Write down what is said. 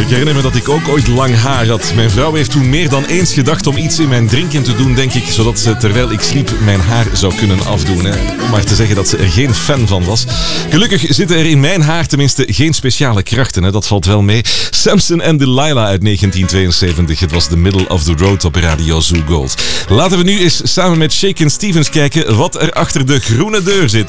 Ik herinner me dat ik ook ooit lang haar had. Mijn vrouw heeft toen meer dan eens gedacht om iets in mijn drinken te doen, denk ik, zodat ze terwijl ik sliep mijn haar zou kunnen afdoen. Om maar te zeggen dat ze er geen fan van was. Gelukkig zitten er in mijn haar tenminste geen speciale krachten. Dat valt wel mee. Samson en Delilah uit 1972. Het was The Middle of the Road op Radio Zoo Gold. Laten we nu eens samen met Shakin' Stevens kijken wat er achter de groene deur zit.